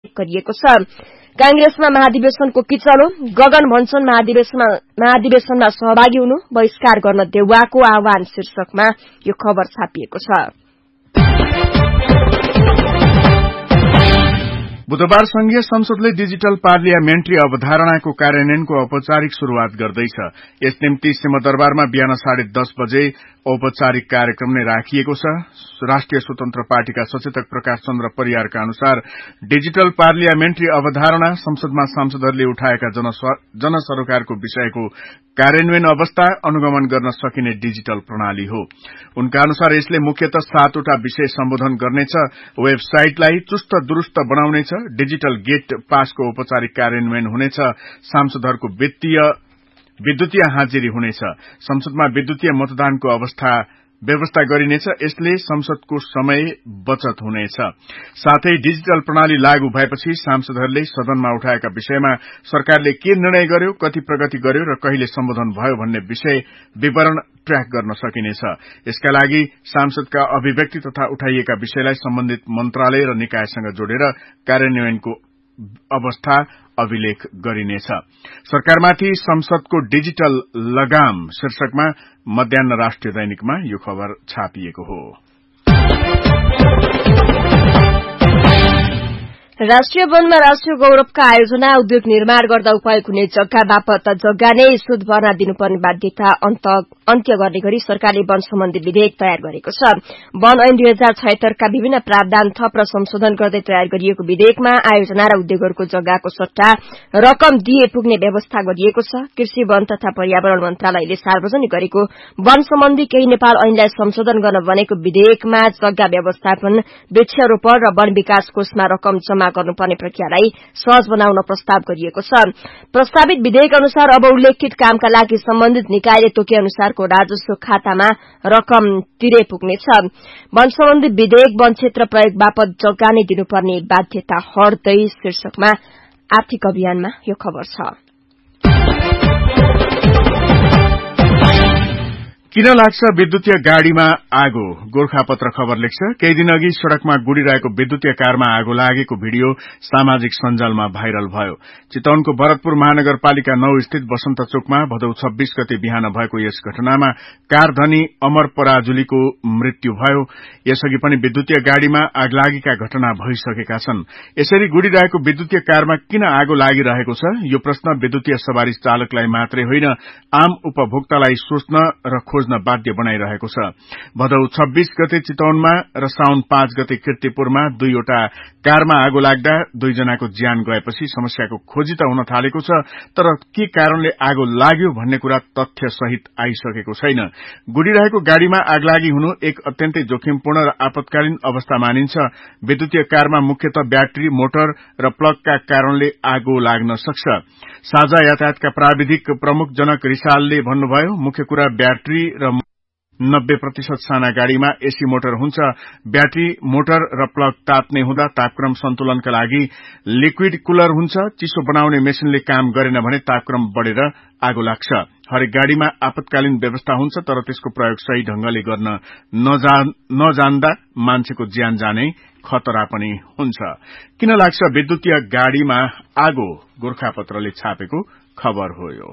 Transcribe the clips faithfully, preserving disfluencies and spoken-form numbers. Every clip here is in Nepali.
गरिएको छ। कांग्रेसमा महाधिवेशनको किचलो, गगन भन्छन् महाधिवेशनमा महाधिवेशनमा सहभागी हुनु बहिष्कार गर्न देउवाको आह्वान शीर्षकमा यो खबर छापिएको छ। बुधबार संघीय संसदले डिजिटल पार्लियामेन्ट्री अवधारणाको कार्यान्वयनको औपचारिक शुरूआत गर्दैछ। यस निम्ति सिंहदरबारमा बिहान साढे दस बजे औपचारिक कार्यक्रम नै राखिएको छ। राष्ट्रिय स्वतन्त्र पार्टीका सचेतक प्रकाश चन्द्र परियारका अनुसार डिजिटल पार्लियामेन्ट्री अवधारणा संसदमा सांसदहरूले उठाएका जनसरोकारको विषयको कार्यान्वयन अवस्था अनुगमन गर्न सकिने डिजिटल प्रणाली हो। उनका अनुसार यसले मुख्यतः सातवटा विषय सम्बोधन गर्नेछ, वेबसाइटलाई चुस्त दुरुस्त बनाउनेछ, डिजिटल गेट पासको औपचारिक कार्यान्वयन हुनेछ, सांसदहरूको वित्तीय विद्युतीय हाजिरी हुनेछ, संसदमा विद्युतीय मतदानको अवस्था व्यवस्था गरिनेछ। यसले संसदको समय बचत हुनेछ। साथै डिजिटल प्रणाली लागू भएपछि सांसदहरूले सदनमा उठाएका विषयमा सरकारले के निर्णय गर्यो, कति प्रगति गर्यो र कहिले सम्बोधन भयो भन्ने विषय विवरण ट्र्याक गर्न सकिनेछ। यसका लागि सांसदका अभिव्यक्ति तथा उठाइएका विषयलाई सम्बन्धित मन्त्रालय र निकायसँग जोडेर कार्यान्वयनको अवस्था अभिलेख गरिनेछ। सरकारमाथि संसदको डिजिटल लगाम शीर्षकमा मध्याह्न राष्ट्रिय दैनिकमा यो खबर छापिएको हो। राष्ट्रिय वनमा राष्ट्रिय गौरवका आयोजना उद्योग निर्माण गर्दा उपयोग हुने जग्गा बापत जग्गा नै सुद भर्ना दिनुपर्ने बाध्यता अन्त्य गर्ने गरी सरकारले वन सम्बन्धी विधेयक तयार गरेको छ। वन ऐन दुई हजार छयत्तरका विभिन्न प्रावधान थप र संशोधन गर्दै तयार गरिएको विधेयकमा आयोजना र उद्योगहरूको जग्गाको सट्टा रकम दिए पुग्ने व्यवस्था गरिएको छ। कृषि वन तथा पर्यावरण मन्त्रालयले सार्वजनिक गरेको वन सम्बन्धी केही नेपाल ऐनलाई संशोधन गर्न बनेको विधेयकमा जग्गा व्यवस्थापन, वृक्षारोपण र वन विकास कोषमा रकम जम्मा गर्नुपर्ने प्रक्रियालाई सहज बनाउन प्रस्ताव गरिएको छ। प्रस्तावित विधेयक अनुसार अब उल्लेखित कामका लागि सम्बन्धित निकायले तोके अनुसारको राजस्व खातामा रकम तिरे पुग्नेछ। वन सम्बन्धी विधेयक वन क्षेत्र प्रयोग बापत जग्गा नै दिनुपर्ने बाध्यता हट्दै शीर्षकमा आर्थिक अभियानमा यो खबर छ। किन लाग्छ विद्युतीय गाड़ीमा आगो? गोरखापत्र खबर लेख्छ, केही दिन अघि सड़कमा गुडिरहेको विद्युतीय कारमा आगो लागेको भिडियो सामाजिक सञ्जालमा भाइरल भयो। चितवनको भरतपुर महानगरपालिका नौ स्थित बसन्त चोकमा भदौ छब्बीस गते बिहान भएको यस घटनामा कार धनी अमर पराजुलीको मृत्यु भयो। यसअघि पनि विद्युतीय गाड़ीमा आगलागीका घटना भइसकेका छन्। यसरी गुडिरहेको विद्युतीय कारमा किन आगो लागिरहेको छ? यो प्रश्न विद्युतीय सवारी चालकलाई मात्रै होइन, आम उपभोक्तालाई सोच्न र खोज्न बाध्य बनाइरहेको छ। भदौ छब्बीस गते चितवनमा र साउन पाँच गते कीर्तिपुरमा दुईवटा कारमा आगो लाग्दा दुईजनाको ज्यान गएपछि समस्याको खोजी त हुन थालेको छ, तर के कारणले आगो लाग्यो भन्ने कुरा तथ्य सहित आइसकेको छैन। गुडिरहेको गाड़ीमा आगलागी हुनु एक अत्यन्तै जोखिमपूर्ण र आपतकालीन अवस्था मानिन्छ। विद्युतीय कारमा मुख्यतः ब्याट्री, मोटर र प्लगका कारणले आगो लाग्न सक्छ। साझा यातायातका प्राविधिक प्रमुख जनक रिसालले भन्नुभयो, मुख्य कुरा ब्याट्री र नब्बे प्रतिशत साना गाड़ीमा एसी मोटर हुन्छ। ब्याट्री, मोटर र प्लग तात्ने हुँदा तापक्रम सन्तुलनका लागि लिक्विड कुलर हुन्छ। चिसो बनाउने मेसिनले काम गरेन भने तापक्रम बढ़ेर आगो लाग्छ। हरेक गाड़ीमा आपतकालीन व्यवस्था हुन्छ, तर त्यसको प्रयोग सही ढंगले गर्न नजान्दा मान्छेको ज्यान जाने खतरा पनि हुन्छ। किन लाग्छ विद्युतीय गाड़ीमा आगो? गोरखापत्रले छापेको खबर हो यो।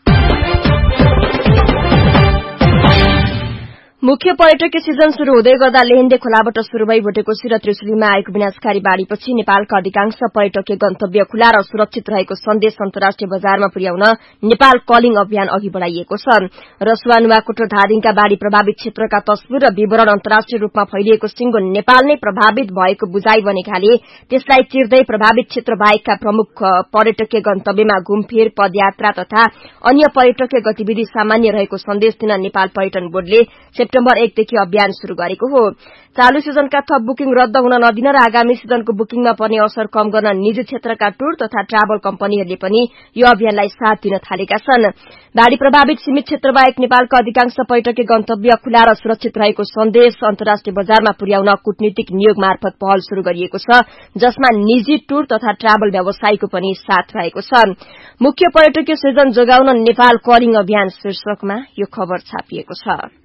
मुख्य पर्यटकीय सिजन शुरू हुँदै गर्दा लेहेन्दे खोलाबाट शुरू भई भोटेकोशी र त्रिशुलीमा आएको विनाशकारी बाढ़ीपछि नेपालका अधिकांश पर्यटकीय गन्तव्य खुला र सुरक्षित रहेको सन्देश अन्तर्राष्ट्रिय बजारमा पुर्याउन नेपाल कलिङ अभियान अघि बढ़ाइएको छ। रसुवा, नुवाकोट र धादिङका बाढ़ी प्रभावित क्षेत्रका तस्विर र विवरण अन्तर्राष्ट्रिय रूपमा फैलिएको सिंगो नेपाल नै प्रभावित भएको बुझाइ बनेकाले त्यसलाई चिर्दै प्रभावित क्षेत्र बाहेकका प्रमुख पर्यटकीय गन्तव्यमा घुमफिर, पदयात्रा तथा अन्य पर्यटकीय गतिविधि सामान्य रहेको सन्देश दिन नेपाल पर्यटन बोर्डले सेप्टेम्बर एक देखि अभियान शुरू गरेको हो। चालू सिजनका थप बुकिङ रद्द हुन नदिन र आगामी सिजनको बुकिङमा पर्ने असर कम गर्न निजी क्षेत्रका टूर तथा ट्राभल कम्पनीहरूले पनि यो अभियानलाई साथ दिन थालेका छन्। बाढ़ी प्रभावित सीमित क्षेत्र बाहेक नेपालका अधिकांश पर्यटकीय गन्तव्य खुला र सुरक्षित रहेको सन्देश अन्तर्राष्ट्रिय बजारमा पुर्याउन कूटनीतिक नियोग मार्फत पहल शुरू गरिएको छ, जसमा निजी टूर तथा ट्राभल व्यवसायीको पनि साथ रहेको छ। मुख्य पर्यटकीय सिजन जोगाउन नेपाल कलिङ अभियान शीर्षकमा यो खबर छापिएको छ।